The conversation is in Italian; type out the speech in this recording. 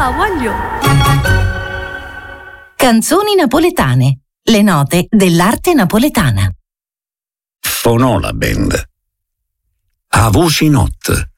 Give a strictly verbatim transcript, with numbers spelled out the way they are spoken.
Ah, voglio! Canzoni napoletane. Le note dell'arte napoletana. Fonò la band. A voci notte.